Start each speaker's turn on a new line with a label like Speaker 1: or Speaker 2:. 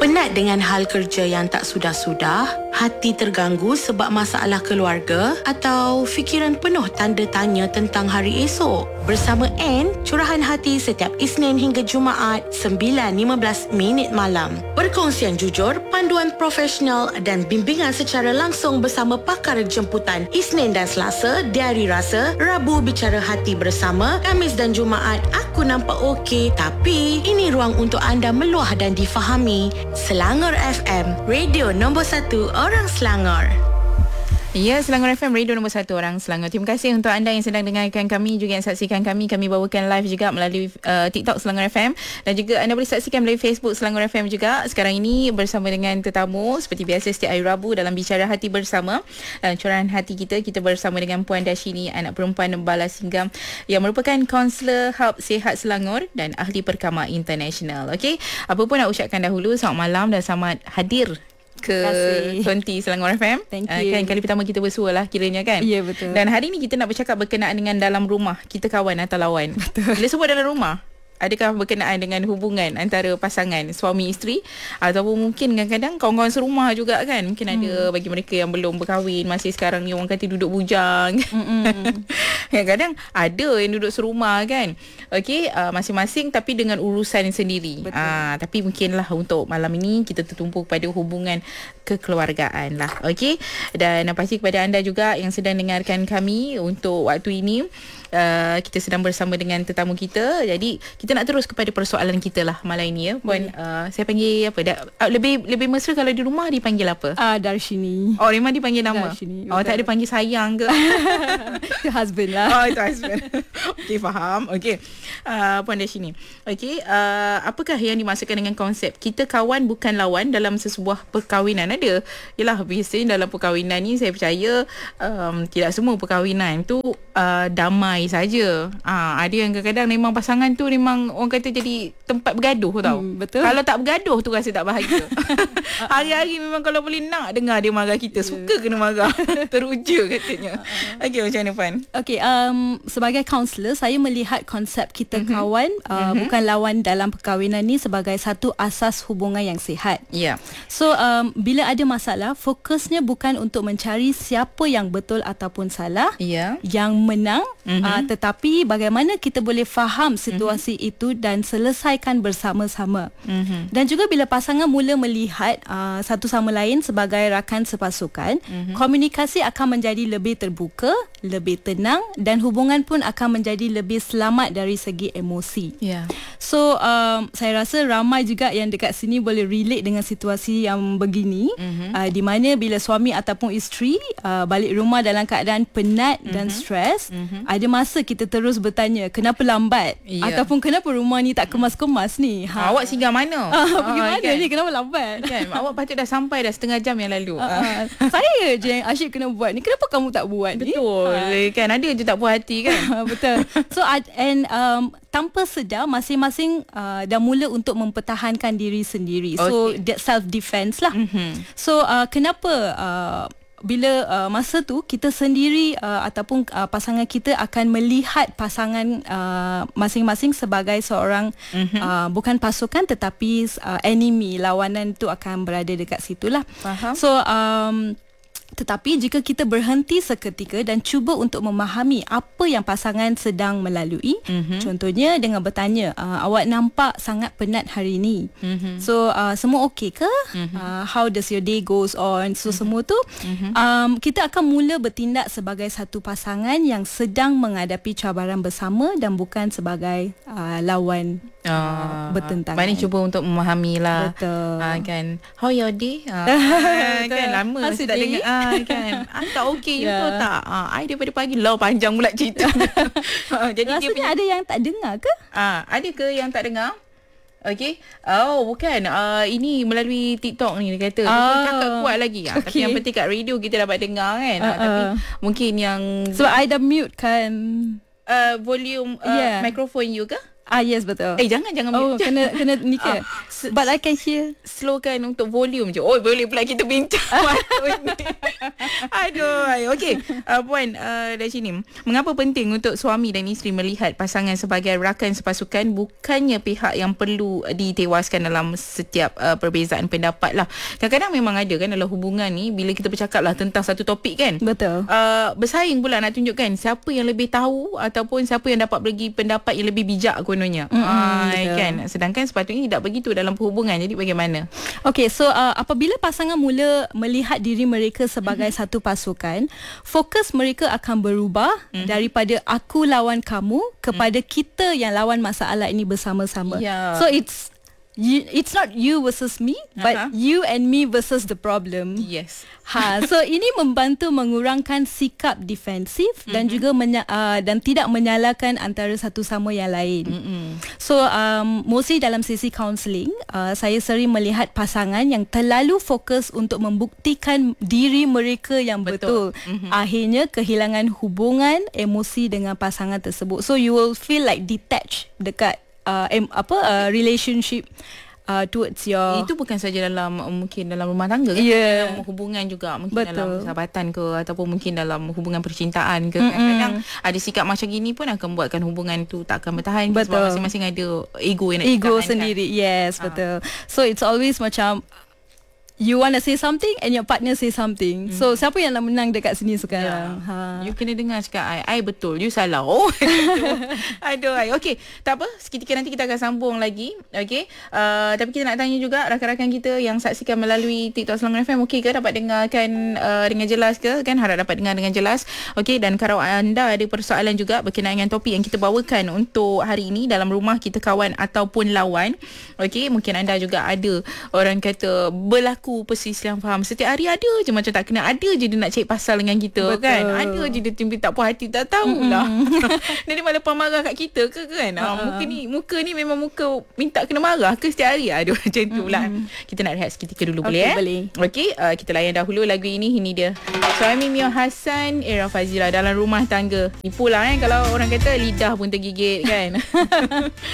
Speaker 1: Penat dengan hal kerja yang tak sudah-sudah? Hati terganggu sebab masalah keluarga? Atau fikiran penuh tanda tanya tentang hari esok? Bersama Anne, curahan hati setiap Isnin hingga Jumaat 9.15 malam. Perkongsian jujur, panduan profesional dan bimbingan secara langsung bersama pakar jemputan Isnin dan Selasa, Diari Rasa, Rabu Bicara Hati Bersama, Khamis dan Jumaat Aku Nampak Okey. Tapi ini ruang untuk anda meluah dan difahami. Selangor FM, radio nombor 1 orang Selangor.
Speaker 2: Ya, Selangor FM, radio nombor 1 orang Selangor. Terima kasih untuk anda yang sedang dengarkan kami, juga yang saksikan kami. Kami bawakan live juga melalui TikTok Selangor FM, dan juga anda boleh saksikan melalui Facebook Selangor FM juga. Sekarang ini bersama dengan tetamu seperti biasa setiap hari Rabu dalam Bicara Hati Bersama. Dalam curahan hati kita bersama dengan Puan Dashini, anak perempuan Bala Singgam, yang merupakan kaunselor Hub Sihat Selangor dan ahli perkama international. Okey, apa pun nak ucapkan dahulu selamat malam dan selamat hadir ke Konti Selangor FM.
Speaker 3: Thank you.
Speaker 2: Kan kali pertama kita bersua lah kiranya kan.
Speaker 3: Ya, betul.
Speaker 2: Dan hari ni kita nak bercakap berkenaan dengan dalam rumah. Kita kawan atau lawan. Betul. Bila sebut dalam rumah, adakah berkenaan dengan hubungan antara pasangan suami isteri, ataupun mungkin kadang-kadang kawan-kawan serumah juga kan. Mungkin ada bagi mereka yang belum berkahwin, masih sekarang ni orang kata duduk bujang. Kadang-kadang ada yang duduk serumah kan. Okey, masing-masing tapi dengan urusan sendiri. Tapi mungkinlah untuk malam ini kita tertumpu pada hubungan kekeluargaan lah. Okey, dan pasti kepada anda juga yang sedang dengarkan kami untuk waktu ini, kita sedang bersama dengan tetamu kita. Jadi kita nak terus kepada persoalan kita lah malam ini ya. Puan, saya panggil apa? Lebih mesra kalau di rumah dipanggil apa?
Speaker 3: Darshini.
Speaker 2: Oh, memang dipanggil nama.
Speaker 3: Darshini.
Speaker 2: Oh, tak ada panggil sayang ke?
Speaker 3: Itu husband lah.
Speaker 2: Oh, itu husband. Okey, faham. Okey. Puan Darshini. Okey, apakah yang dimaksudkan dengan konsep kita kawan bukan lawan dalam sesebuah perkahwinan? Ada. Yalah, biasanya dalam perkahwinan ni saya percaya tidak semua perkahwinan tu damai saja. Ada yang kadang-kadang memang pasangan tu memang orang kata jadi tempat bergaduh tau.
Speaker 3: Betul.
Speaker 2: Kalau tak bergaduh tu rasa tak bahagia. Hari-hari memang kalau boleh nak dengar dia marah kita. Suka kena marah. Teruja katanya. Okey, macam mana Puan?
Speaker 3: Okey, sebagai kaunselor, saya melihat konsep kita kawan bukan lawan dalam perkahwinan ni sebagai satu asas hubungan yang sihat.
Speaker 2: Ya. Yeah.
Speaker 3: So bila ada masalah, fokusnya bukan untuk mencari siapa yang betul ataupun salah, yang menang, tetapi bagaimana kita boleh faham situasi itu dan selesaikan bersama-sama. Dan juga bila pasangan mula melihat satu sama lain sebagai rakan sepasukan, komunikasi akan menjadi lebih terbuka, lebih tenang, dan hubungan pun akan menjadi lebih selamat dari segi emosi. So saya rasa ramai juga yang dekat sini boleh relate dengan situasi yang begini, di mana bila suami ataupun isteri balik rumah dalam keadaan penat dan stres, ada masa kita terus bertanya, kenapa lambat? Ataupun kenapa rumah ni tak kemas-kemas ni?
Speaker 2: Awak singgah mana?
Speaker 3: Pergi mana
Speaker 2: kan?
Speaker 3: ni? Kenapa lambat?
Speaker 2: Kan? Awak patut dah sampai dah setengah jam yang lalu.
Speaker 3: Saya je yang asyik kena buat ni. Kenapa kamu tak buat ni?
Speaker 2: Betul. Kan ada je tak puas hati kan?
Speaker 3: Betul. So tanpa sedar masing-masing dah mula untuk mempertahankan diri sendiri. So self defense lah. So kenapa bila masa tu kita sendiri ataupun pasangan kita akan melihat pasangan masing-masing sebagai seorang bukan pasukan tetapi enemy, lawanan tu akan berada dekat situlah.
Speaker 2: Faham.
Speaker 3: So tetapi jika kita berhenti seketika dan cuba untuk memahami apa yang pasangan sedang melalui, contohnya dengan bertanya, awak nampak sangat penat hari ini. So semua okey ke? How does your day goes on? So semua tu kita akan mula bertindak sebagai satu pasangan yang sedang menghadapi cabaran bersama dan bukan sebagai lawan bertentangan.
Speaker 2: Maknanya cuba untuk memahami lah.
Speaker 3: Betul.
Speaker 2: Kan, how your day? Kan lama saya tak dengar. Kan, tak okey you tahu tak? I daripada pagi panjang pula cerita. Jadi
Speaker 3: rasanya
Speaker 2: dia punya,
Speaker 3: ada yang tak dengar ke?
Speaker 2: ada ke yang tak dengar? Okey. Oh, bukan. Ini melalui TikTok ni dia kata. Dia cakap kuat lagi. Tapi yang penting kat radio kita dapat dengar kan. Tapi mungkin yang
Speaker 3: sebab I dah mute kan
Speaker 2: volume mikrofon you ke?
Speaker 3: Yes, betul.
Speaker 2: Jangan
Speaker 3: Oh, kena ni ke? But I can hear.
Speaker 2: Slowkan untuk volume je. Oh, boleh pula kita bincang waktu ni. Aduh. Okey, Puan dari sini. Mengapa penting untuk suami dan isteri melihat pasangan sebagai rakan sepasukan, bukannya pihak yang perlu ditewaskan dalam setiap perbezaan pendapat lah. Kadang-kadang memang ada kan dalam hubungan ni, bila kita bercakap lah tentang satu topik kan.
Speaker 3: Betul.
Speaker 2: Bersaing pula nak tunjukkan siapa yang lebih tahu ataupun siapa yang dapat bagi pendapat yang lebih bijak kononnya. Kan. Sedangkan sepatutnya tidak begitu dalam perhubungan. Jadi bagaimana?
Speaker 3: Okay, so apabila pasangan mula melihat diri mereka sebagai satu pasukan, fokus mereka akan berubah daripada aku lawan kamu kepada kita yang lawan masalah ini bersama-sama. So it's not you versus me, but you and me versus the problem.
Speaker 2: Yes.
Speaker 3: So ini membantu mengurangkan sikap defensif dan juga dan tidak menyalahkan antara satu sama yang lain. So mostly dalam sesi counselling, saya sering melihat pasangan yang terlalu fokus untuk membuktikan diri mereka yang betul. Akhirnya kehilangan hubungan emosi dengan pasangan tersebut. So you will feel like detached dekat relationship towards your.
Speaker 2: Itu bukan saja dalam mungkin dalam rumah tangga kan? Dalam hubungan juga, mungkin dalam sahabatan ke, ataupun mungkin dalam hubungan percintaan ke. Kadang-kadang ada sikap macam gini pun akan buatkan hubungan tu tak akan bertahan. Sebab masing-masing ada ego yang nak
Speaker 3: ego sendiri kan? Yes, betul. So it's always macam you want to say something and your partner say something. So siapa yang nak menang dekat sini sekarang?
Speaker 2: You kena dengar cakap I betul, you salah. Aduh. Okay, tak apa, seketika nanti kita akan sambung lagi. Okay, tapi kita nak tanya juga rakan-rakan kita yang saksikan melalui TikTok Selangor FM, okay ke dapat dengarkan dengan jelas ke? Kan harap dapat dengar dengan jelas. Okay, dan kalau anda ada persoalan juga berkenaan dengan topik yang kita bawakan untuk hari ini dalam rumah kita kawan ataupun lawan, okay, mungkin anda juga ada orang kata berlaku perselisihan faham. Setiap hari ada je macam tak kena, ada je dia nak cari pasal dengan kita. Betul. Kan, ada je dia timbul tak puas hati, tak tahulah. Dan dia malah lepas marah kat kita ke kan. Muka ni memang muka minta kena marah ke setiap hari. Aduh, macam tu pula. Kita nak rehat seketika dulu, boleh
Speaker 3: boleh.
Speaker 2: Okay, kita layan dahulu lagu ini. Ini dia Suami Mio Hassan, Era Fazira dalam rumah tangga. Nipu lah kalau orang kata lidah pun tergigit kan.